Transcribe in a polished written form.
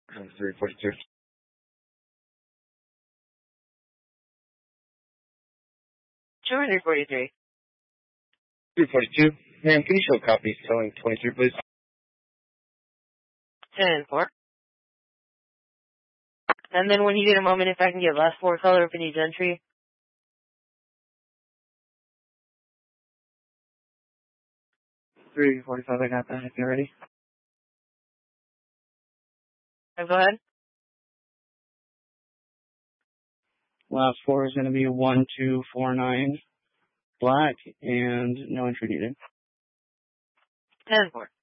342. 243. 342. Ma'am, can you show copies telling 23, please? 10-4. And then when you get a moment, if I can get last four color if it needs entry. 345, I got that if you're ready. Go ahead. Last four is going to be 1249 black and no entry needed. 10-4.